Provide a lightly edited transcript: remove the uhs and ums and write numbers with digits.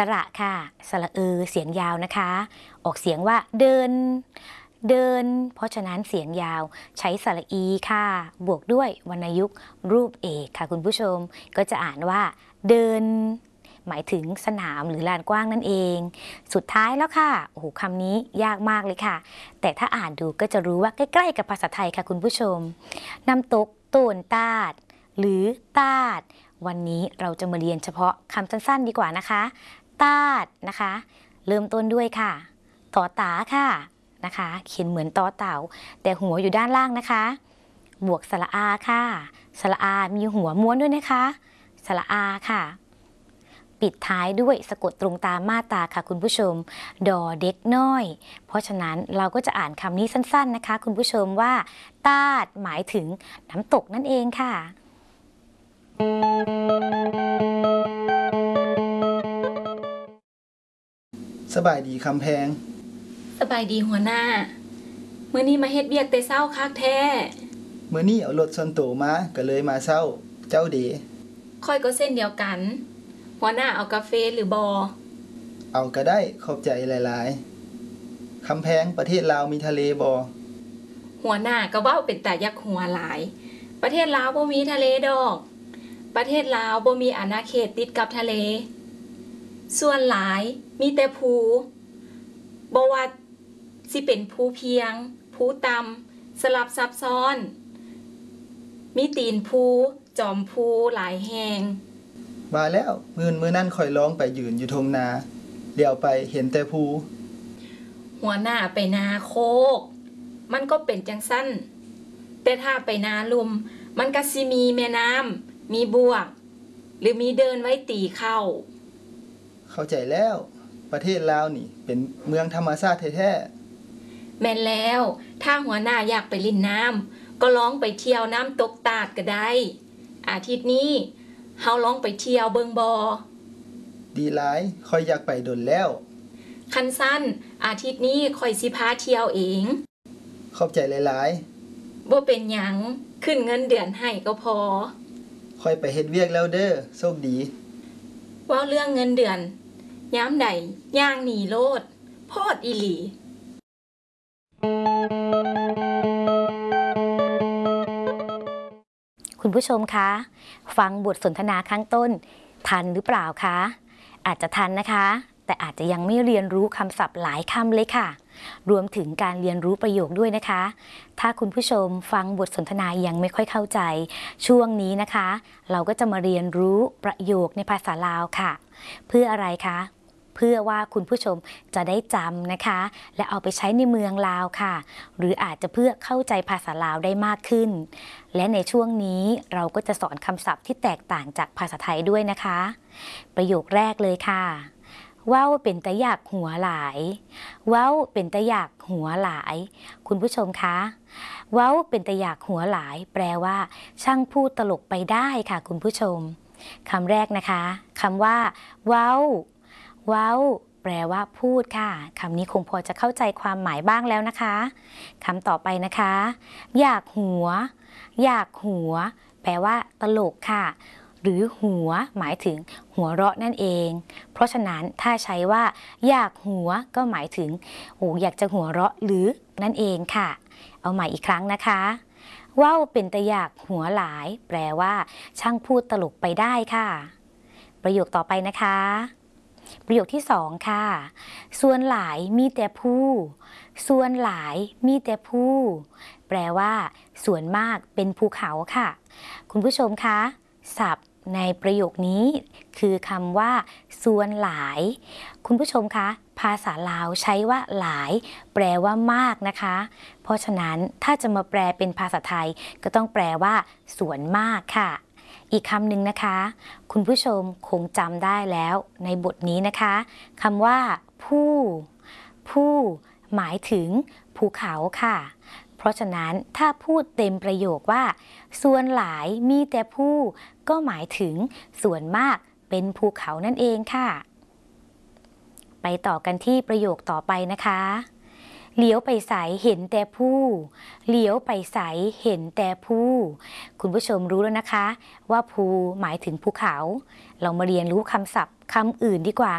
ระค่ะสระเสียงยาวนะคะออกเสียงว่าเดินเพราะฉะนั้นเสียงยาวใช้สระอีค่ะบวกด้วยวรรณยุกต์รูปเอกค่ะคุณผู้ชมก็จะอ่านว่าเดินหมายถึงสนามหรือลานกว้างนั่นเองสุดท้ายแล้วค่ะโอ้โหคำนี้ยากมากเลยค่ะแต่ถ้าอ่านดูก็จะรู้ว่าใกล้ๆกับภาษาไทยค่ะคุณผู้ชมน้ำตกโตนตาดหรือตาดวันนี้เราจะมาเรียนเฉพาะคำสั้นๆดีกว่านะคะตาดนะคะเริ่มต้นด้วยค่ะต่อตาค่ะนะคะเขียนเหมือนตอเต่าแต่หัวอยู่ด้านล่างนะคะบวกสระอาค่ะสระอามีหัวม้วนด้วยนะคะสระอาค่ะปิดท้ายด้วยสะกดตรงตามมาตราค่ะคุณผู้ชมดอเด็กน้อยเพราะฉะนั้นเราก็จะอ่านคำนี้สั้นๆนะคะคุณผู้ชมว่าตาดหมายถึงน้ำตกนั่นเองค่ะสบายดีคำแพงสบายดีหัวหน้ามื้อนี้มาเฮ็ดเวียกแต่เช้าคักแท้มื้อนี้เอารถส่วนตัวมาก็เลยมาเช้าเจ้าเดค่อยก็เส้นเดียวกันหัวหน้าเอากาแฟหรือบ่เอาก็ได้ขอบใจหลายๆคำแพงประเทศลาวมีทะเลบ่หัวหน้าก็เว้าเป็นตายักหัวหลายประเทศลาวบ่มีทะเลดอกประเทศลาวบ่มีอาณาเขตติดกับทะเลส่วนหลายมีแต่ภูบ่ว่าสิเป็นภูเพียงภูต่ำสลับซับซ้อนมีตีนภูจอมภูหลายแห่งว่าแล้วมื้อนั้นข่อยร้องไปยืนอยู่ทงนาเลี้ยวไปเห็นแต่ภูหัวหน้าไปนาโคกมันก็เป็นจังซั่นแต่ถ้าไปนาลุ่มมันก็สิมีแม่น้ำมีบวกหรือมีเดินไว้ตีเข้าใจแล้วประเทศลาวนี่เป็นเมืองธรรมชาติแท้ๆแม่นแล้วถ้าหัวหน้าอยากไปลิ่นน้ำก็ลองไปเที่ยวน้ำตกตาดก็ได้อาทิตย์นี้เฮาลองไปเที่ยวเบิงบ่ดีหลายค่อยอยากไปดนแล้วคันสั้นอาทิตย์นี้ค่อยสิพาเที่ยวเองขอบใจหลายๆบ่เป็นหยังขึ้นเงินเดือนให้ก็พอค่อยไปเฮ็ดเวียกแล้วเด้อโชคดีเว้าเรื่องเงินเดือนยามใดย่างหนีโลดโพดอีหลีคุณผู้ชมคะฟังบทสนทนาข้างต้นทันหรือเปล่าคะอาจจะทันนะคะแต่อาจจะยังไม่เรียนรู้คำศัพท์หลายคำเลยค่ะรวมถึงการเรียนรู้ประโยคด้วยนะคะถ้าคุณผู้ชมฟังบทสนทนายังไม่ค่อยเข้าใจช่วงนี้นะคะเราก็จะมาเรียนรู้ประโยคในภาษาลาวค่ะเพื่ออะไรคะเพื่อว่าคุณผู้ชมจะได้จำนะคะและเอาไปใช้ในเมืองลาวค่ะหรืออาจจะเพื่อเข้าใจภาษาลาวได้มากขึ้นและในช่วงนี้เราก็จะสอนคำศัพท์ที่แตกต่างจากภาษาไทยด้วยนะคะประโยคแรกเลยค่ะเว้าเป็นตะอยากหัวหลายเว้าเป็นตะอยากหัวหลายคุณผู้ชมคะเว้าเป็นตะอยากหัวหลายแปลว่าช่างพูดตลกไปได้ค่ะคุณผู้ชมคำแรกนะคะคำว่าเว้าแปลว่าพูดค่ะคำนี้คงพอจะเข้าใจความหมายบ้างแล้วนะคะคำต่อไปนะคะอยากหัวแปลว่าตลกค่ะหรือหัวหมายถึงหัวเราะนั่นเองเพราะฉะนั้นถ้าใช้ว่าอยากหัวก็หมายถึงอยากจะหัวเราะหรือนั่นเองค่ะเอาใหม่อีกครั้งนะคะเว้าเป็นตะอยากหัวหลายแปลว่าช่างพูดตลกไปได้ค่ะประโยคต่อไปนะคะประโยคที่2ค่ะส่วนหลายมีแต่ผู้ส่วนหลายมีแต่ผู้แปลว่าส่วนมากเป็นภูเขาค่ะคุณผู้ชมคะศัพท์ในประโยคนี้คือคำว่าส่วนหลายคุณผู้ชมคะภาษาลาวใช้ว่าหลายแปลว่ามากนะคะเพราะฉะนั้นถ้าจะมาแปลเป็นภาษาไทยก็ต้องแปลว่าส่วนมากค่ะอีกคำหนึ่งนะคะคุณผู้ชมคงจำได้แล้วในบทนี้นะคะคำว่าผู้หมายถึงภูเขาค่ะเพราะฉะนั้นถ้าพูดเต็มประโยคว่าส่วนหลายมีแต่ผู้ก็หมายถึงส่วนมากเป็นภูเขานั่นเองค่ะไปต่อกันที่ประโยคต่อไปนะคะเลี้ยวไปใสเห็นแต่ผู้เลี้ยวไปใสเห็นแต่ผู้คุณผู้ชมรู้แล้วนะคะว่าภูหมายถึงภูเขาเรามาเรียนรู้คำศัพท์คำอื่นดีกว่า